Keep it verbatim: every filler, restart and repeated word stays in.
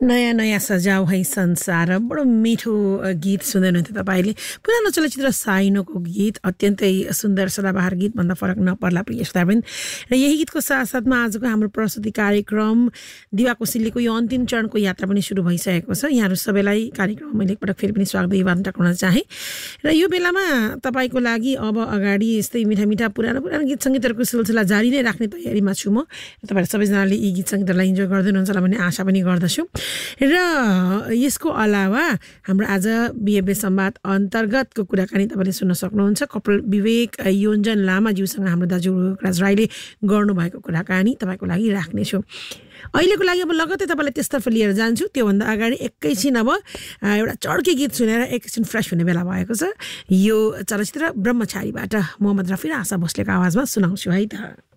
नयाँ नयाँ सजाऊ है संसार बडो मिठो गीत सुन्दै हुनुहुन्थ्यो तपाईँले। पुरानो चलचित्र साइनोको गीत अत्यन्तै सुन्दर सदाबहार गीत भन्दा फरक नपर्ला प्रिय श्रोतावृन्द। र यही गीतको साथसाथमा आजको हाम्रो प्रस्तुति कार्यक्रम दिवा कोसेलीको यो अन्तिम चरणको यात्रा पनि सुरु भइसकेको छ। यहाँहरू सबैलाई कार्यक्रममा मैले एकपटक फेरि पनि स्वागत अभिवादन टक्राउन चाहेँ। र यो बेलामा तपाईँको लागि अब अगाडि यस्तै मिठा मिठा पुरानो पुरानो गीत सङ्गीतहरूको सिलसिला जारी नै राख्ने तयारीमा छु म। तपाईँहरू सबैजनाले यी गीत सङ्गीतहरूलाई इन्जोय गर्दै हुनुहुन्छ होला भन्ने आशा पनि गर्दछु। र यसको अलावा हाम्रो आज बिहेब्रे संवाद अन्तर्गतको कुराकानी तपाईँले सुन्न सक्नुहुन्छ। कपाल विवेक योन्जन लामाज्यूसँग हाम्रो दाजु रुकराज राईले गर्नुभएको कुराकानी तपाईँको लागि राख्नेछु। अहिलेको लागि अब लगत्तै तपाईँलाई त्यसतर्फ लिएर जान्छु। त्योभन्दा अगाडि एकैछिन अब एउटा चड्के गीत सुनेर एकैछिन फ्रेस हुने बेला भएको छ। यो चलचित्र ब्रह्मचारीबाट मोहम्मद रफी र आशा भोसलेको आवाजमा सुनाउँछु है त।